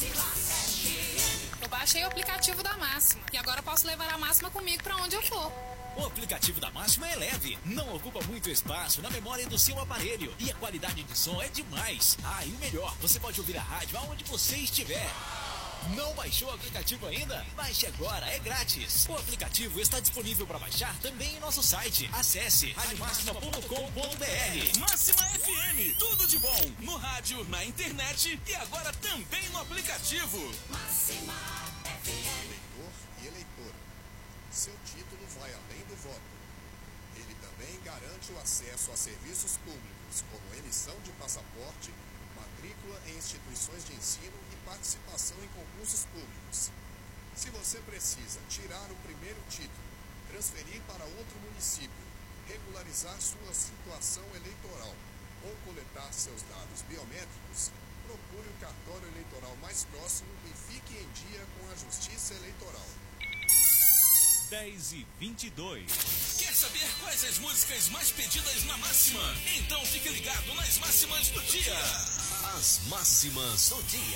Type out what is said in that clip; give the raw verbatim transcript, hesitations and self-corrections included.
Eu baixei o aplicativo da Máxima e agora posso levar a Máxima comigo pra onde eu for. O aplicativo da Máxima é leve, não ocupa muito espaço na memória do seu aparelho e a qualidade de som é demais. Ah, e o melhor, você pode ouvir a rádio aonde você estiver. Não baixou o aplicativo ainda? Baixe agora, é grátis. O aplicativo está disponível para baixar também em nosso site. Acesse rádio máxima ponto com ponto br. Máxima F M, tudo de bom no rádio, na internet e agora também no aplicativo. Máxima F M. Eleitor e eleitora. Seu título vai além do voto. Ele também garante o acesso a serviços públicos, como emissão de passaporte, matrícula em instituições de ensino e participação em concursos públicos. Se você precisa tirar o primeiro título, transferir para outro município, regularizar sua situação eleitoral ou coletar seus dados biométricos, procure o cartório eleitoral mais próximo e fique em dia com a Justiça Eleitoral. dez e vinte e dois. Quer saber quais as músicas mais pedidas na Máxima? Então fique ligado nas máximas do dia. As máximas do dia.